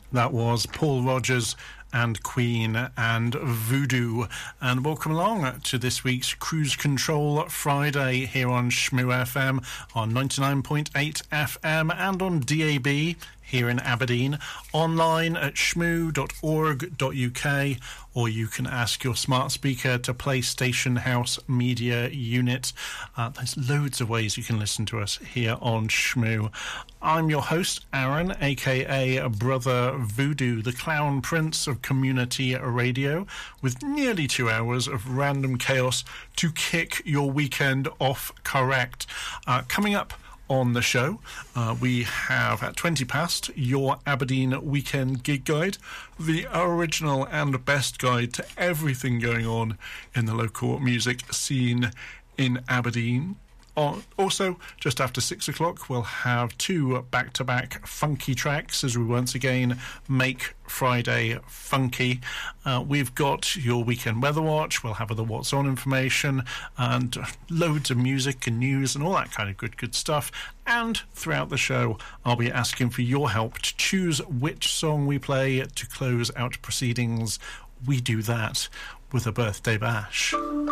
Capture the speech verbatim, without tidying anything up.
That was Paul Rogers and Queen and Voodoo. And welcome along to this week's Cruise Control Friday here on Shmoo F M on ninety-nine point eight F M and on D A B here in Aberdeen, online at shmoo dot org dot U K, or you can ask your smart speaker to play Station House Media Unit. Uh, there's loads of ways you can listen to us here on Shmoo. I'm your host, Aaron, aka Brother Voodoo, the Clown Prince of Community Radio, with nearly two hours of random chaos to kick your weekend off correct. Uh, coming up on the show, uh, we have at twenty past your Aberdeen Weekend Gig Guide, the original and best guide to everything going on in the local music scene in Aberdeen. Also, just after six o'clock, we'll have two back-to-back funky tracks as we once again make Friday funky. Uh, we've got your Weekend Weather Watch, we'll have other What's On information, and loads of music and news and all that kind of good, good stuff. And throughout the show, I'll be asking for your help to choose which song we play to close out proceedings. We do that with a birthday bash.